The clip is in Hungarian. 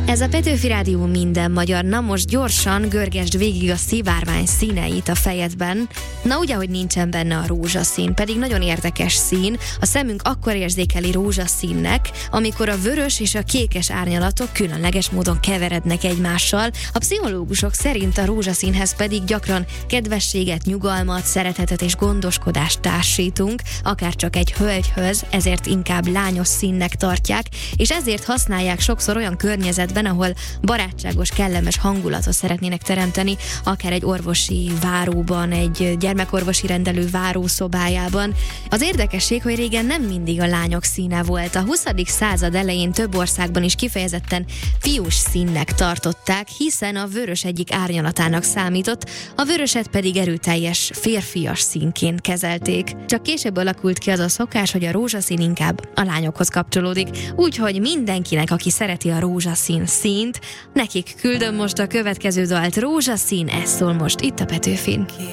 Ez a Petőfi Rádió minden magyar. Na most gyorsan görgesd végig a szivárvány színeit a fejedben. Na ugye, hogy nincsen benne a rózsaszín, pedig nagyon érdekes szín. A szemünk akkor érzékeli rózsaszínnek, amikor a vörös és a kékes árnyalatok különleges módon keverednek egymással. A pszichológusok szerint a rózsaszínhez pedig gyakran kedvességet, nyugalmat, szeretetet és gondoskodást társítunk, akár csak egy hölgyhöz, ezért inkább lányos színnek tartják, és ezért használják sokszor olyan környezetben, ahol barátságos, kellemes hangulatot szeretnének teremteni, akár egy orvosi váróban, egy gyermekorvosi rendelő várószobájában. Az érdekesség, hogy régen nem mindig a lányok színe volt. A 20. század elején több országban is kifejezetten fiús színnek tartották, hiszen a vörös egyik árnyalatának számított, a vöröset pedig erőteljes férfias színként kezelték. Csak később alakult ki az a szokás, hogy a rózsaszín inkább a lányokhoz kapcsolódik. Úgyhogy mindenkinek, aki szereti a rózsaszín színt, nekik küldöm most a következő dalt. Rózsaszín, ez szól most itt a Petőfin.